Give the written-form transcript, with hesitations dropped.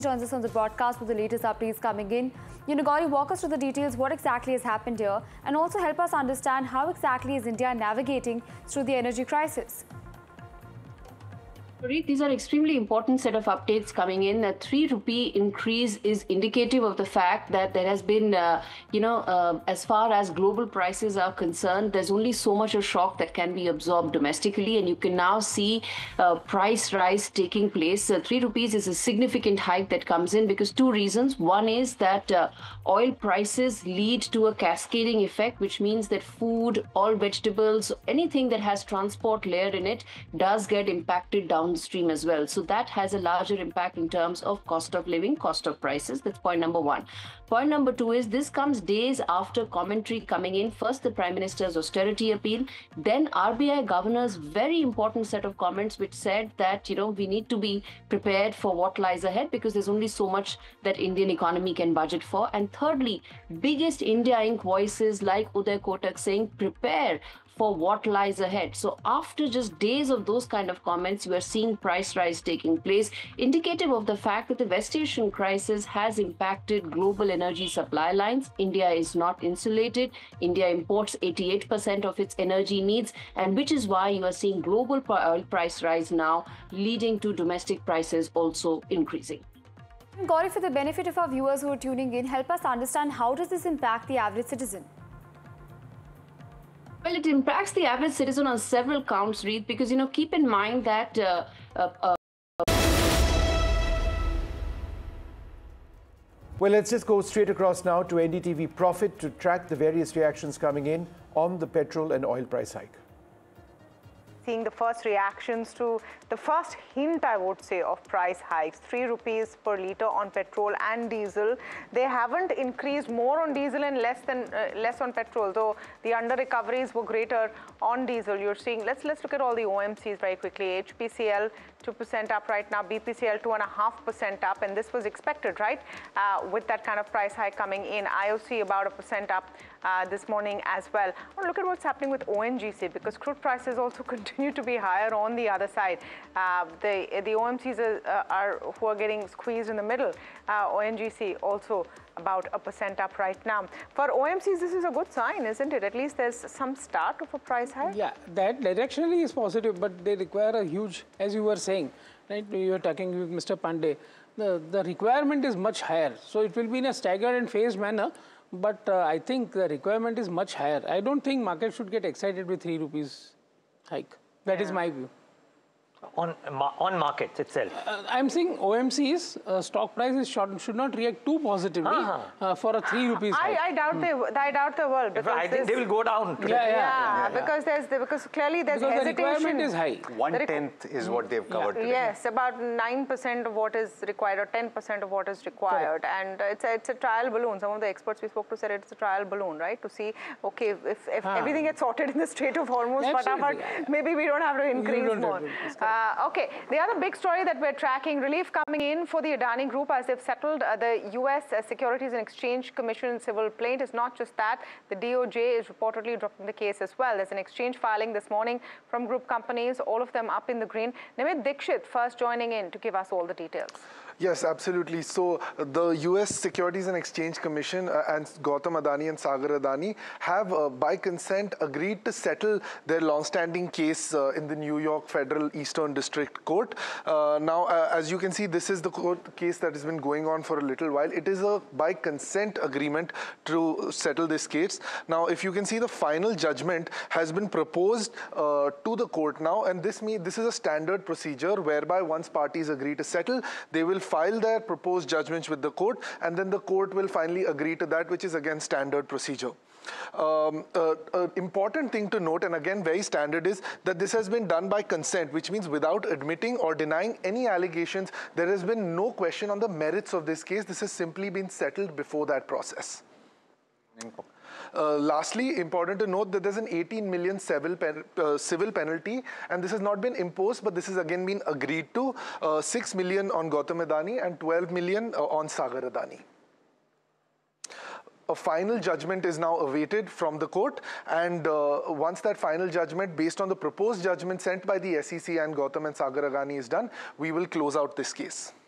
Joins us on the broadcast with the latest updates coming in. Gauri, walk us through the details, what exactly has happened here, and also help us understand how exactly is India navigating through the energy crisis. These are extremely important set of updates coming in. A 3 rupee increase is indicative of the fact that there has been, as far as global prices are concerned, there's only so much of shock that can be absorbed domestically, and you can now see price rise taking place. 3 rupees is a significant hike that comes in because two reasons. One is that oil prices lead to a cascading effect, which means that food, all vegetables, anything that has transport layer in it does get impacted downstream as well. So that has a larger impact in terms of cost of living, cost of prices. That's point number one. Point number two is this comes days after commentary coming in. First, the Prime Minister's austerity appeal, then RBI Governor's very important set of comments which said that, we need to be prepared for what lies ahead because there's only so much that Indian economy can budget for. And thirdly, biggest India Inc. voices like Uday Kotak saying, prepare for what lies ahead. So after just days of those kind of comments, you are seeing price rise taking place, indicative of the fact that the West Asian crisis has impacted global energy supply lines. India is not insulated. India imports 88% of its energy needs, and which is why you are seeing global oil price rise now, leading to domestic prices also increasing. Gauri, for the benefit of our viewers who are tuning in, help us understand how does this impact the average citizen? Well, it impacts the average citizen on several counts, Reed, because, keep in mind that Well, let's just go straight across now to NDTV Profit to track the various reactions coming in on the petrol and oil price hike. Seeing the first reactions to the first hint, I would say, of price hikes. 3 rupees per litre on petrol and diesel. They haven't increased more on diesel and less on petrol, though the under recoveries were greater on diesel. You're seeing, let's look at all the OMCs very quickly. HPCL 2% up right now, BPCL 2.5% up, and this was expected, right? With that kind of price hike coming in. IOC about 1% up this morning as well. Well, look at what's happening with ONGC because crude prices also continue to be higher on the other side. The OMCs are who are getting squeezed in the middle. ONGC also about 1% up right now. For OMCs, this is a good sign, isn't it? At least there's some start of a price hike. Yeah, that directionally is positive, but they require a huge, as you were saying, right? You were talking with Mr. Pandey. The requirement is much higher. So it will be in a staggered and phased manner. But I think the requirement is much higher. I don't think market should get excited with 3 rupees hike. That is my view. On markets itself. I'm saying OMC's stock prices should not react too positively for a 3 rupees hike. I doubt they will. Because I think they will go down. Because clearly there's hesitation. The requirement is high. 1/10 is what they've covered today. Yes, about 9% of what is required or 10% of what is required. Correct. And it's a trial balloon. Some of the experts we spoke to said it's a trial balloon, right? To see, okay, if everything gets sorted in the Strait of Hormuz, maybe we don't have to increase more. Okay, the other big story that we're tracking, relief coming in for the Adani Group as they've settled the U.S. Securities and Exchange Commission civil plaint. It's not just that, the DOJ is reportedly dropping the case as well. There's an exchange filing this morning from group companies, all of them up in the green. Nimit Dixit first joining in to give us all the details. Yes, absolutely. So the U.S. Securities and Exchange Commission and Gautam Adani and Sagar Adani have, by consent, agreed to settle their long-standing case in the New York Federal Eastern District Court. Now, as you can see, this is the court case that has been going on for a little while. It is a by consent agreement to settle this case. Now, if you can see, the final judgment has been proposed to the court now, and this is a standard procedure whereby once parties agree to settle, they will file their proposed judgments with the court, and then the court will finally agree to that, which is again standard procedure. Important thing to note, and again very standard, is that this has been done by consent, which means without admitting or denying any allegations. There has been no question on the merits of this case. This has simply been settled before that process. Lastly, important to note that there's an 18 million civil penalty, and this has not been imposed, but this has again been agreed to. 6 million on Gautam Adani and 12 million on Sagar Adani. A final judgment is now awaited from the court, and once that final judgment based on the proposed judgment sent by the SEC and Gautam and Sagar Adani is done, we will close out this case.